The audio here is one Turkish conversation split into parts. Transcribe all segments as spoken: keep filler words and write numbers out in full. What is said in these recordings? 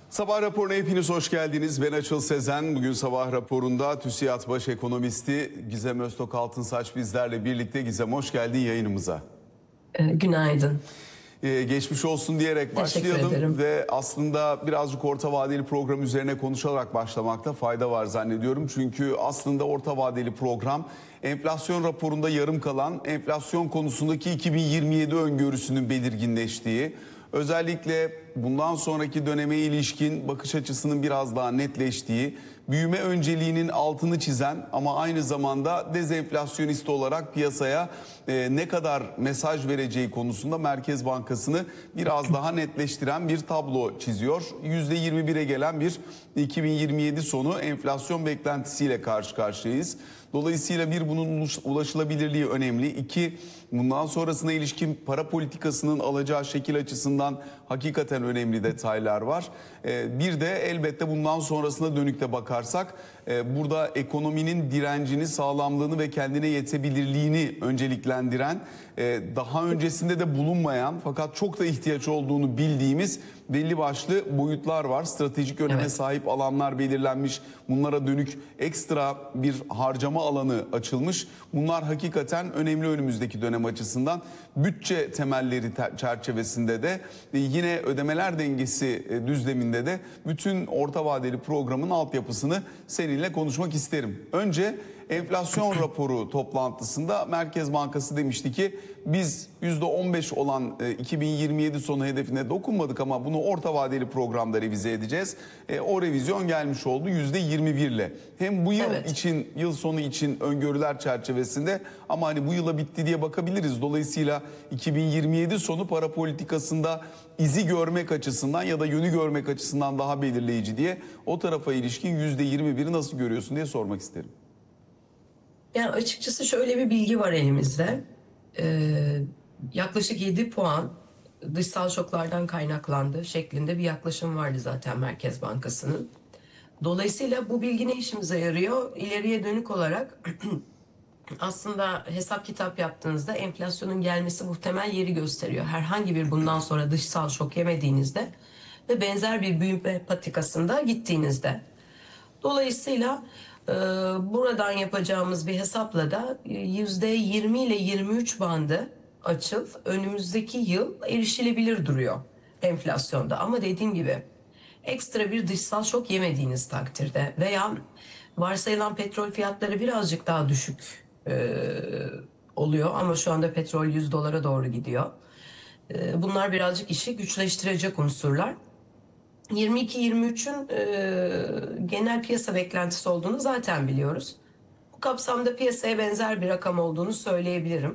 Sabah raporuna hepiniz hoş geldiniz. Ben Açıl Sezen. Bugün sabah raporunda TÜSİAD Baş Ekonomisti Gizem Öztok Altınsaç bizlerle birlikte. Gizem, hoş geldin yayınımıza. Ee, günaydın. Ee, geçmiş olsun diyerek başlayalım ederim. ve aslında birazcık orta vadeli program üzerine konuşarak başlamakta fayda var zannediyorum. Çünkü aslında orta vadeli program enflasyon raporunda yarım kalan enflasyon konusundaki iki bin yirmi yedi öngörüsünün belirginleştiği, özellikle bundan sonraki döneme ilişkin bakış açısının biraz daha netleştiği, büyüme önceliğinin altını çizen ama aynı zamanda dezenflasyonist olarak piyasaya e, ne kadar mesaj vereceği konusunda Merkez Bankası'nı biraz daha netleştiren bir tablo çiziyor. yüzde yirmi bire gelen bir iki bin yirmi yedi sonu enflasyon beklentisiyle karşı karşıyayız. Dolayısıyla bir, bunun ulaşılabilirliği önemli. İki, bundan sonrasına ilişkin para politikasının alacağı şekil açısından hakikaten önemli detaylar var. Bir de elbette bundan sonrasına dönük de bakarsak burada ekonominin direncini, sağlamlığını ve kendine yetebilirliğini önceliklendiren, daha öncesinde de bulunmayan fakat çok da ihtiyaç olduğunu bildiğimiz belli başlı boyutlar var. Stratejik öneme evet. sahip alanlar belirlenmiş. Bunlara dönük ekstra bir harcama alanı açılmış. Bunlar hakikaten önemli önümüzdeki dönem açısından. Bütçe temelleri çerçevesinde de yine ödemeler dengesi düzleminde de bütün orta vadeli programın altyapısını seninle konuşmak isterim. Önce enflasyon raporu toplantısında Merkez Bankası demişti ki biz yüzde on beş olan iki bin yirmi yedi sonu hedefine dokunmadık ama bunu orta vadeli programda revize edeceğiz. E, o revizyon gelmiş oldu yüzde yirmi bir ile. Hem bu yıl evet. için, yıl sonu için öngörüler çerçevesinde ama hani bu yıla bitti diye bakabiliriz. Dolayısıyla iki bin yirmi yedi sonu para politikasında izi görmek açısından ya da yönü görmek açısından daha belirleyici diye o tarafa ilişkin yüzde yirmi biri nasıl görüyorsun diye sormak isterim. Yani açıkçası şöyle bir bilgi var elimizde. Ee, yaklaşık yedi puan dışsal şoklardan kaynaklandı şeklinde bir yaklaşım vardı zaten Merkez Bankası'nın. Dolayısıyla bu bilgi ne işimize yarıyor? İleriye dönük olarak aslında hesap kitap yaptığınızda enflasyonun gelmesi muhtemel yeri gösteriyor. Herhangi bir bundan sonra dışsal şok yemediğinizde ve benzer bir büyüme patikasında gittiğinizde. Dolayısıyla buradan yapacağımız bir hesapla da yüzde yirmi ile yirmi üç bandı açıl önümüzdeki yıl erişilebilir duruyor enflasyonda. Ama dediğim gibi ekstra bir dışsal şok yemediğiniz takdirde veya varsayılan petrol fiyatları birazcık daha düşük e, oluyor ama şu anda petrol yüz dolara doğru gidiyor. E, bunlar birazcık işi güçleştirecek unsurlar. yirmi iki yirmi üçün e, genel piyasa beklentisi olduğunu zaten biliyoruz. Bu kapsamda piyasaya benzer bir rakam olduğunu söyleyebilirim.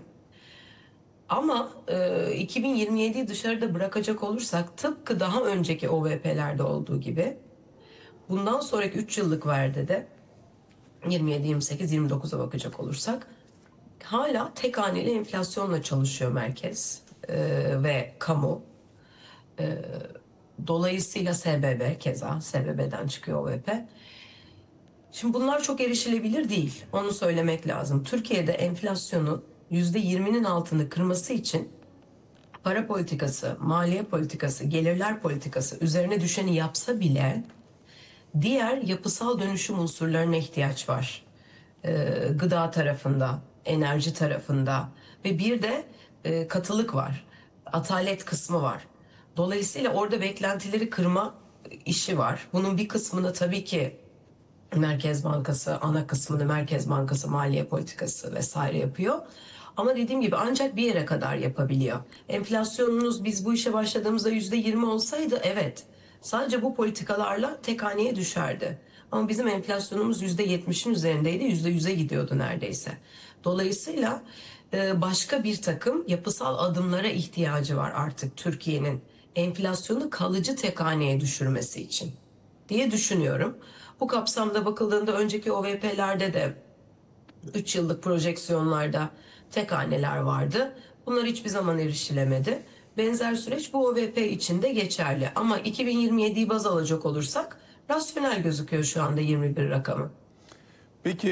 Ama e, iki bin yirmi yediyi dışarıda bırakacak olursak tıpkı daha önceki O V P'lerde olduğu gibi bundan sonraki üç yıllık vadede yirmi yedi yirmi sekiz yirmi dokuza bakacak olursak hala tek haneli enflasyonla çalışıyor merkez e, ve kamu. E, Dolayısıyla S B B keza, S B B'den çıkıyor O V P. Şimdi bunlar çok erişilebilir değil. Onu söylemek lazım. Türkiye'de enflasyonun yüzde yirminin altını kırması için para politikası, maliye politikası, gelirler politikası üzerine düşeni yapsa bile diğer yapısal dönüşüm unsurlarına ihtiyaç var. Ee, gıda tarafında, enerji tarafında ve bir de e, katılık var. Atalet kısmı var. Dolayısıyla orada beklentileri kırma işi var. Bunun bir kısmını tabii ki Merkez Bankası, ana kısmını Merkez Bankası, maliye politikası vesaire yapıyor. Ama dediğim gibi ancak bir yere kadar yapabiliyor. Enflasyonunuz biz bu işe başladığımızda yüzde yirmi olsaydı evet sadece bu politikalarla tek haneye düşerdi. Ama bizim enflasyonumuz yüzde yetmişin üzerindeydi, yüzde yüze gidiyordu neredeyse. Dolayısıyla başka bir takım yapısal adımlara ihtiyacı var artık Türkiye'nin enflasyonu kalıcı tek haneye düşürmesi için diye düşünüyorum. Bu kapsamda bakıldığında önceki O V P'lerde de üç yıllık projeksiyonlarda tek haneler vardı. Bunlar hiçbir zaman erişilemedi. Benzer süreç bu O V P için de geçerli. Ama iki bin yirmi yediyi baz alacak olursak rasyonel gözüküyor şu anda yirmi bir rakamı. Peki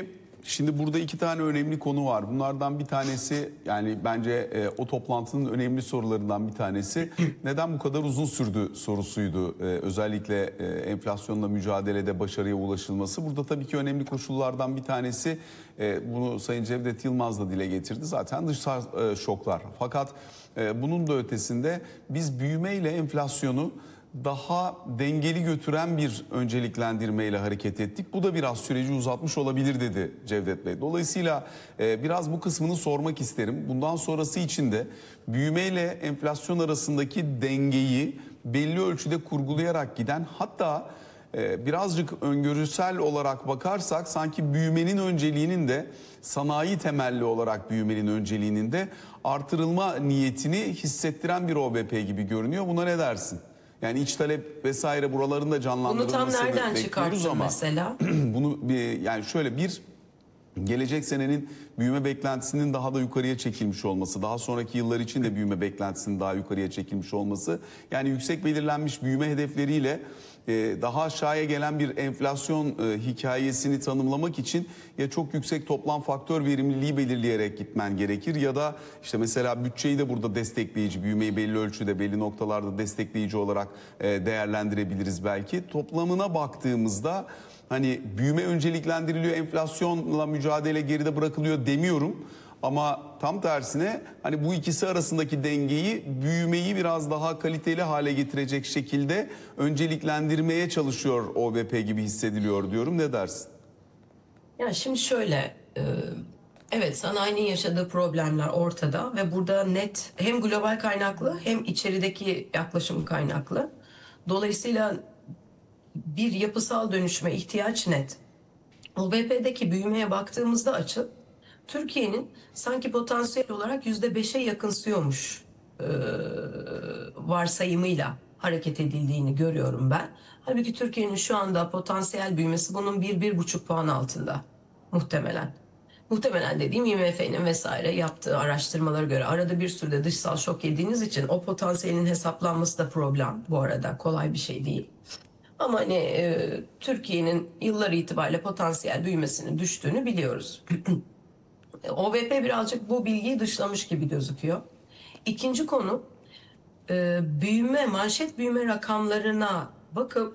Şimdi burada iki tane önemli konu var. Bunlardan bir tanesi, yani bence e, o toplantının önemli sorularından bir tanesi neden bu kadar uzun sürdü sorusuydu. E, özellikle e, enflasyonla mücadelede başarıya ulaşılması. Burada tabii ki önemli koşullardan bir tanesi, e, bunu Sayın Cevdet Yılmaz da dile getirdi, zaten dışsal e, şoklar. Fakat e, bunun da ötesinde biz büyümeyle enflasyonu daha dengeli götüren bir önceliklendirmeyle hareket ettik. Bu da biraz süreci uzatmış olabilir dedi Cevdet Bey. Dolayısıyla e, biraz bu kısmını sormak isterim. Bundan sonrası için de büyümeyle enflasyon arasındaki dengeyi belli ölçüde kurgulayarak giden, hatta e, birazcık öngörüsel olarak bakarsak sanki büyümenin önceliğinin de sanayi temelli olarak büyümenin önceliğinin de artırılma niyetini hissettiren bir O V P gibi görünüyor. Buna ne dersin? Yani iç talep vesaire buraların da Bunu tam canlandırılmasını nereden bekliyoruz çıkarttın ama mesela? bunu bir, yani şöyle bir gelecek senenin büyüme beklentisinin daha da yukarıya çekilmiş olması, daha sonraki yıllar için de büyüme beklentisinin daha yukarıya çekilmiş olması, yani yüksek belirlenmiş büyüme hedefleriyle e, daha aşağıya gelen bir enflasyon e, hikayesini tanımlamak için ya çok yüksek toplam faktör verimliliği belirleyerek gitmen gerekir, ya da işte mesela bütçeyi de burada destekleyici, büyümeyi belli ölçüde belli noktalarda destekleyici olarak e, değerlendirebiliriz belki. Toplamına baktığımızda hani büyüme önceliklendiriliyor, enflasyonla mücadele geride bırakılıyor demiyorum. Ama tam tersine hani bu ikisi arasındaki dengeyi, büyümeyi biraz daha kaliteli hale getirecek şekilde önceliklendirmeye çalışıyor O V P gibi hissediliyor diyorum. Ne dersin? Ya şimdi şöyle, e, evet sanayinin yaşadığı problemler ortada ve burada net hem global kaynaklı hem içerideki yaklaşım kaynaklı. Dolayısıyla bir yapısal dönüşüme ihtiyaç net. O V P'deki büyümeye baktığımızda açık, Türkiye'nin sanki potansiyel olarak yüzde beşe yakınsıyormuş e, varsayımıyla hareket edildiğini görüyorum ben. Halbuki Türkiye'nin şu anda potansiyel büyümesi bunun bir, bir buçuk puan altında muhtemelen. Muhtemelen dediğim I M F'nin vesaire yaptığı araştırmalara göre arada bir sürede dışsal şok yediğiniz için o potansiyelin hesaplanması da problem bu arada, kolay bir şey değil. Ama hani e, Türkiye'nin yıllar itibariyle potansiyel büyümesinin düştüğünü biliyoruz. O V P birazcık bu bilgiyi dışlamış gibi gözüküyor. İkinci konu, e, büyüme, manşet büyüme rakamlarına bakıp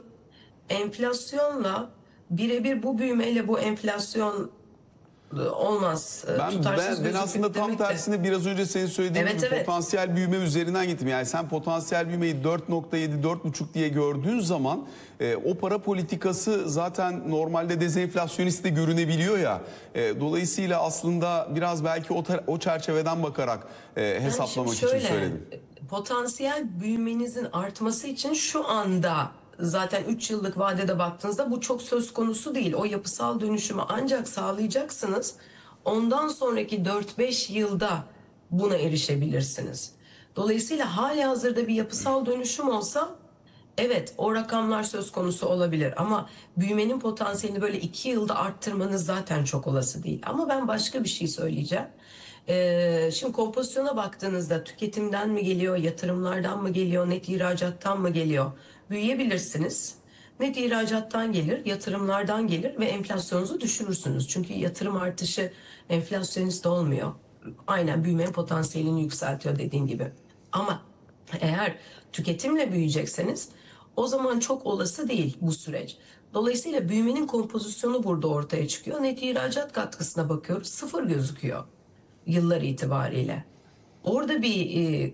enflasyonla birebir bu büyümeyle bu enflasyon e, olmaz, e, Ben, tutarsız ben, ben aslında tam demek de- tersine biraz önce senin söylediğin Evet, gibi evet. potansiyel büyüme üzerinden gittim. Yani sen potansiyel büyümeyi dört nokta yedi dört buçuk diye gördüğün zaman e, o para politikası zaten normalde dezenflasyonist de görünebiliyor ya. E, dolayısıyla aslında biraz belki o, tar- o çerçeveden bakarak e, Yani hesaplamak şimdi şöyle, için söyledim. potansiyel büyümenizin artması için şu anda zaten üç yıllık vadede baktığınızda bu çok söz konusu değil. O yapısal dönüşümü ancak sağlayacaksınız. Ondan sonraki dört beş yılda buna erişebilirsiniz. Dolayısıyla hali hazırda bir yapısal dönüşüm olsa evet o rakamlar söz konusu olabilir ama büyümenin potansiyelini böyle iki yılda arttırmanız zaten çok olası değil. Ama ben başka bir şey söyleyeceğim. Ee, şimdi kompozisyona baktığınızda tüketimden mi geliyor, yatırımlardan mı geliyor, net ihracattan mı geliyor? Büyüyebilirsiniz. Net ihracattan gelir, yatırımlardan gelir ve enflasyonunuzu düşürürsünüz. Çünkü yatırım artışı enflasyonist olmuyor. Aynen büyümenin potansiyelini yükseltiyor dediğim gibi. Ama eğer tüketimle büyüyecekseniz o zaman çok olası değil bu süreç. Dolayısıyla büyümenin kompozisyonu burada ortaya çıkıyor. Net ihracat katkısına bakıyoruz, sıfır gözüküyor yıllar itibariyle. Orada bir e,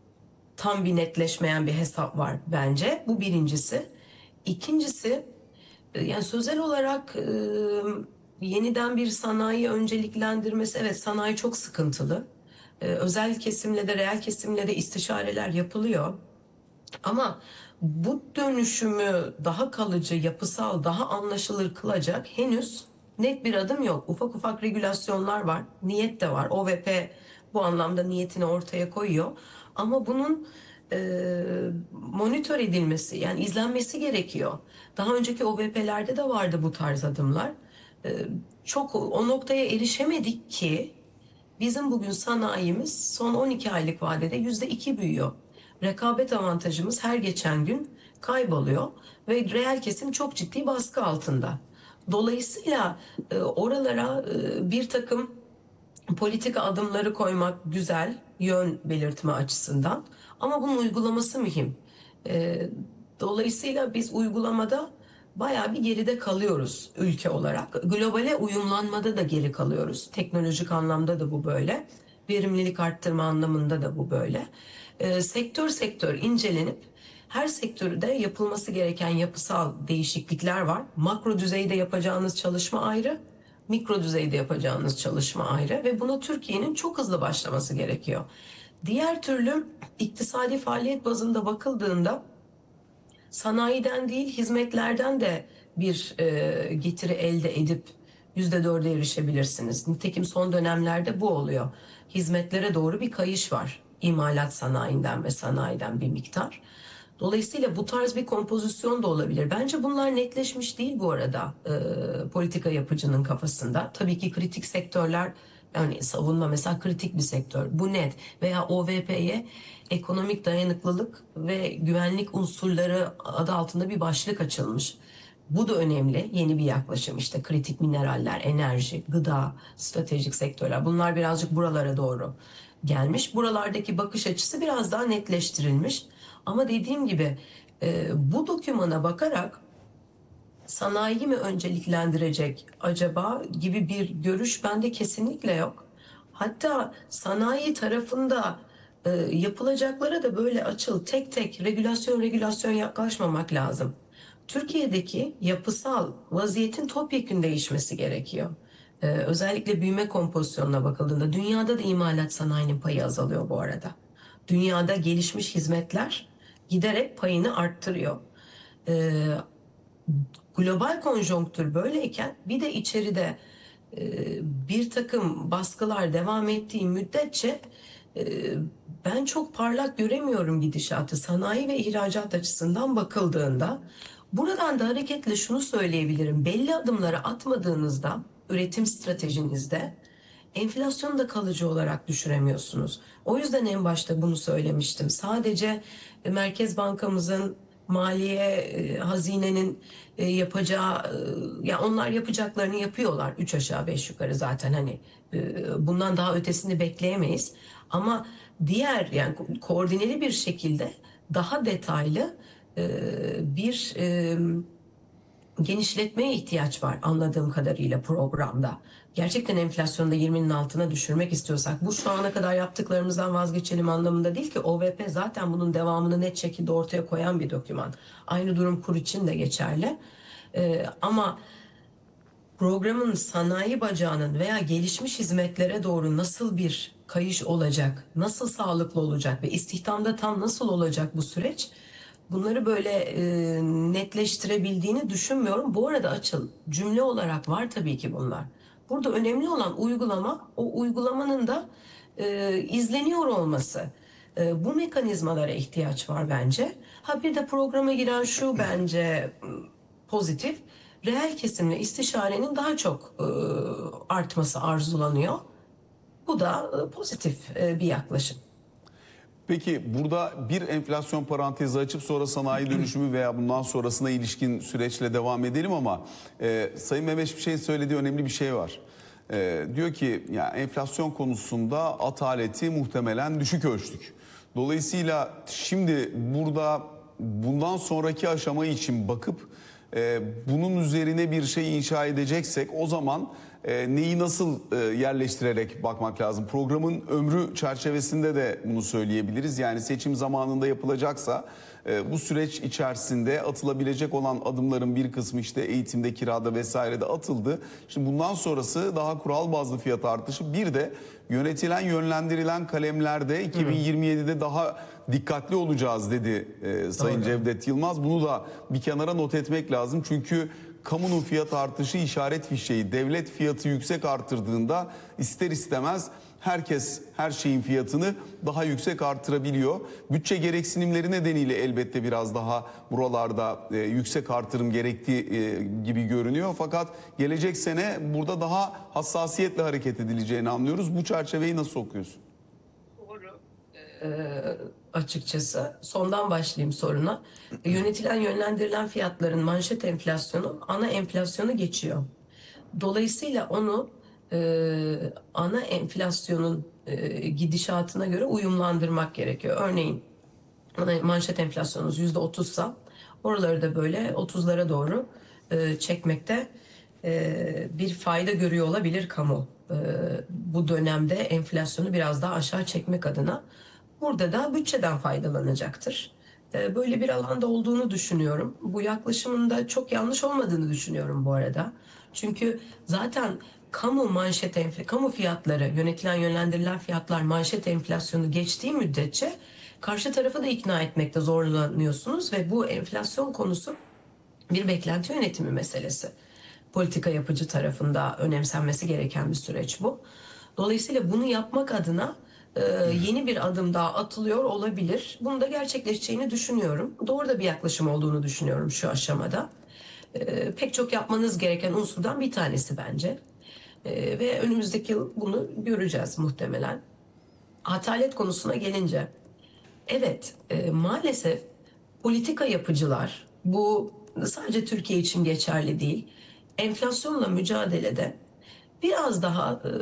tam bir netleşmeyen bir hesap var bence. Bu birincisi. İkincisi, e, yani sözel olarak e, yeniden bir sanayi önceliklendirmesi, evet sanayi çok sıkıntılı. E, özel kesimle de reel kesimle de istişareler yapılıyor. Ama bu dönüşümü daha kalıcı, yapısal, daha anlaşılır kılacak henüz net bir adım yok. Ufak ufak regülasyonlar var, niyet de var. O V P bu anlamda niyetini ortaya koyuyor. Ama bunun e, monitör edilmesi, yani izlenmesi gerekiyor. Daha önceki O V P'lerde de vardı bu tarz adımlar. E, çok o noktaya erişemedik ki bizim bugün sanayimiz son on iki aylık vadede yüzde iki büyüyor. Rekabet avantajımız her geçen gün kayboluyor ve reel kesim çok ciddi baskı altında. Dolayısıyla e, oralara e, bir takım politika adımları koymak güzel, yön belirtme açısından, ama bunun uygulaması mühim. E, Dolayısıyla biz uygulamada bayağı bir geride kalıyoruz ülke olarak. Globale uyumlanmada da geri kalıyoruz. Teknolojik anlamda da bu böyle. Verimlilik arttırma anlamında da bu böyle. E, sektör sektör incelenip her sektörde yapılması gereken yapısal değişiklikler var. Makro düzeyde yapacağınız çalışma ayrı, mikro düzeyde yapacağınız çalışma ayrı ve buna Türkiye'nin çok hızlı başlaması gerekiyor. Diğer türlü iktisadi faaliyet bazında bakıldığında sanayiden değil hizmetlerden de bir e, getiri elde edip yüzde dörde erişebilirsiniz. Nitekim son dönemlerde bu oluyor. Hizmetlere doğru bir kayış var. İmalat sanayinden ve sanayiden bir miktar. Dolayısıyla bu tarz bir kompozisyon da olabilir. Bence bunlar netleşmiş değil bu arada e, politika yapıcının kafasında. Tabii ki kritik sektörler, yani savunma mesela kritik bir sektör. Bu net. Veya O V P'ye ekonomik dayanıklılık ve güvenlik unsurları adı altında bir başlık açılmış. Bu da önemli. Yeni bir yaklaşım, işte kritik mineraller, enerji, gıda, stratejik sektörler. Bunlar birazcık buralara doğru gelmiş. Buralardaki bakış açısı biraz daha netleştirilmiş. Ama dediğim gibi e, bu dokümana bakarak sanayi mi önceliklendirecek acaba gibi bir görüş bende kesinlikle yok. Hatta sanayi tarafında e, yapılacaklara da böyle açıl tek tek regülasyon regülasyon yaklaşmamak lazım. Türkiye'deki yapısal vaziyetin topyekün değişmesi gerekiyor. Ee, özellikle büyüme kompozisyonuna bakıldığında dünyada da imalat sanayinin payı azalıyor bu arada. Dünyada gelişmiş hizmetler giderek payını arttırıyor. Ee, Global konjonktür böyleyken bir de içeride e, bir takım baskılar devam ettiği müddetçe e, ben çok parlak göremiyorum gidişatı sanayi ve ihracat açısından bakıldığında. Buradan da hareketle şunu söyleyebilirim. Belli adımları atmadığınızda üretim stratejinizde enflasyonu da kalıcı olarak düşüremiyorsunuz. O yüzden en başta bunu söylemiştim. Sadece Merkez Bankamızın, maliye, e, hazinenin e, yapacağı, e, ya onlar yapacaklarını yapıyorlar. Üç aşağı beş yukarı zaten, hani e, bundan daha ötesini bekleyemeyiz. Ama diğer, yani ko- koordineli bir şekilde daha detaylı e, bir e, genişletmeye ihtiyaç var anladığım kadarıyla programda. Gerçekten enflasyonu da yirminin altına düşürmek istiyorsak, bu şu ana kadar yaptıklarımızdan vazgeçelim anlamında değil ki. O V P zaten bunun devamını net şekilde ortaya koyan bir doküman. Aynı durum kur için de geçerli. Ee, ama programın sanayi bacağının veya gelişmiş hizmetlere doğru nasıl bir kayış olacak, nasıl sağlıklı olacak ve istihdamda tam nasıl olacak bu süreç, bunları böyle e, netleştirebildiğini düşünmüyorum. Bu arada Açıl, cümle olarak var tabii ki bunlar. Burada önemli olan uygulama, o uygulamanın da e, izleniyor olması. E, bu mekanizmalara ihtiyaç var bence. Ha bir de programa giren şu bence pozitif. Reel kesimle istişarenin daha çok e, artması arzulanıyor. Bu da e, pozitif e, bir yaklaşım. Peki burada bir enflasyon parantezi açıp sonra sanayi dönüşümü veya bundan sonrasına ilişkin süreçle devam edelim ama e, Sayın Mehmet bir şey söylediği önemli bir şey var. E, diyor ki ya enflasyon konusunda ataleti muhtemelen düşük ölçtük. Dolayısıyla şimdi burada bundan sonraki aşama için bakıp e, bunun üzerine bir şey inşa edeceksek o zaman e, neyi nasıl e, yerleştirerek bakmak lazım? Programın ömrü çerçevesinde de bunu söyleyebiliriz. Yani seçim zamanında yapılacaksa e, bu süreç içerisinde atılabilecek olan adımların bir kısmı işte eğitimde, kirada vesairede atıldı. Şimdi bundan sonrası daha kural bazlı fiyat artışı. Bir de yönetilen, yönlendirilen kalemlerde iki bin yirmi yedide daha dikkatli olacağız dedi e, Sayın Doğru. Cevdet Yılmaz. Bunu da bir kenara not etmek lazım. Çünkü kamunun fiyat artışı işaret fişeği. Devlet fiyatı yüksek artırdığında ister istemez herkes her şeyin fiyatını daha yüksek artırabiliyor. Bütçe gereksinimleri nedeniyle elbette biraz daha buralarda e, yüksek artırım gerektiği e, gibi görünüyor. Fakat gelecek sene burada daha hassasiyetle hareket edileceğini anlıyoruz. Bu çerçeveyi nasıl okuyorsun? Doğru. açıkçası. Sondan başlayayım soruna. Yönetilen, yönlendirilen fiyatların manşet enflasyonu ana enflasyonu geçiyor. Dolayısıyla onu e, ana enflasyonun e, gidişatına göre uyumlandırmak gerekiyor. Örneğin ana manşet enflasyonunuz yüzde otuzsa oraları da böyle otuzlara doğru e, çekmekte e, bir fayda görüyor olabilir kamu. E, bu dönemde enflasyonu biraz daha aşağı çekmek adına. Burada da bütçeden faydalanacaktır. E, böyle bir alanda olduğunu düşünüyorum. Bu yaklaşımın da çok yanlış olmadığını düşünüyorum bu arada. Çünkü zaten kamu manşet enfl kamu fiyatları, yönetilen yönlendirilen fiyatlar manşet enflasyonu geçtiği müddetçe karşı tarafı da ikna etmekte zorlanıyorsunuz ve bu enflasyon konusu bir beklenti yönetimi meselesi. Politika yapıcı tarafında önemsenmesi gereken bir süreç bu. Dolayısıyla bunu yapmak adına e, yeni bir adım daha atılıyor olabilir. Bunu da gerçekleşeceğini düşünüyorum. Doğru da bir yaklaşım olduğunu düşünüyorum şu aşamada. E, pek çok yapmanız gereken unsurdan bir tanesi bence. E, ve önümüzdeki yıl bunu göreceğiz muhtemelen. Atalet konusuna gelince, evet, e, maalesef politika yapıcılar, bu sadece Türkiye için geçerli değil, enflasyonla mücadelede biraz daha e,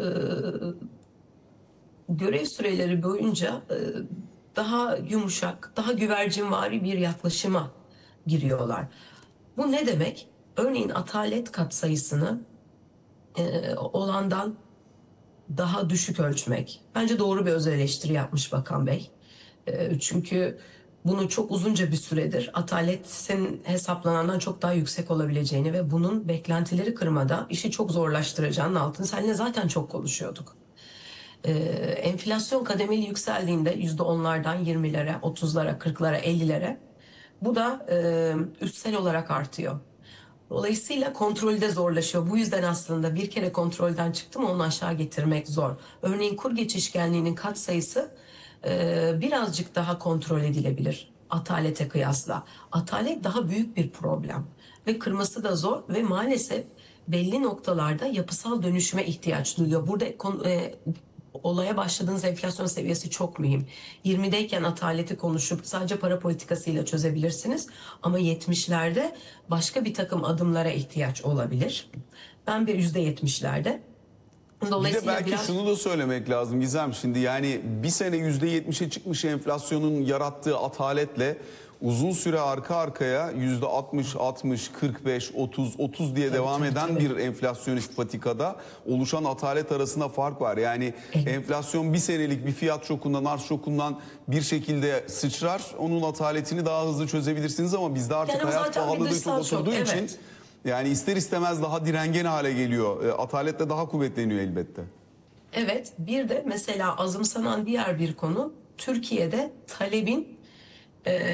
görev süreleri boyunca e, daha yumuşak, daha güvercinvari bir yaklaşıma giriyorlar. Bu ne demek? Örneğin atalet katsayısını e, olandan daha düşük ölçmek. Bence doğru bir öz eleştiri yapmış Bakan Bey. E, çünkü bunu çok uzunca bir süredir ataletin hesaplanandan çok daha yüksek olabileceğini ve bunun beklentileri kırmada işi çok zorlaştıracağının altını seninle zaten çok konuşuyorduk. E, enflasyon kademeli yükseldiğinde yüzde onlardan yirmilere, otuzlara, kırklara, ellilere bu da e, üstsel olarak artıyor. Dolayısıyla kontrolü de zorlaşıyor. Bu yüzden aslında bir kere kontrolden çıktı mı onu aşağı getirmek zor. Örneğin kur geçişkenliğinin katsayısı e, birazcık daha kontrol edilebilir atalete kıyasla. Atalet daha büyük bir problem ve kırması da zor ve maalesef belli noktalarda yapısal dönüşüme ihtiyaç duyuyor. Burada e, olaya başladığınız enflasyon seviyesi çok mühim. yirmideyken ataleti konuşup sadece para politikasıyla çözebilirsiniz. Ama yetmişlerde başka bir takım adımlara ihtiyaç olabilir. Ben bir yüzde yetmişlerde. Bir de Dolayısıyla belki biraz... şunu da söylemek lazım Gizem, şimdi yani bir sene yüzde yetmişe çıkmış enflasyonun yarattığı ataletle uzun süre arka arkaya yüzde altmış, altmış, kırk beş, otuz, otuz diye Tabii, devam tabii, eden tabii. bir enflasyonist patikada oluşan atalet arasında fark var. Yani Evet. enflasyon bir senelik bir fiyat şokundan, arz şokundan bir şekilde sıçrar. Onun ataletini daha hızlı çözebilirsiniz ama bizde artık Yani o hayat zaten bir pahalılığı çok dışsal şok, oturduğu için evet. yani ister istemez daha direngen hale geliyor. E, Ataletle daha kuvvetleniyor elbette. Evet, bir de mesela azımsanan diğer bir konu Türkiye'de talebin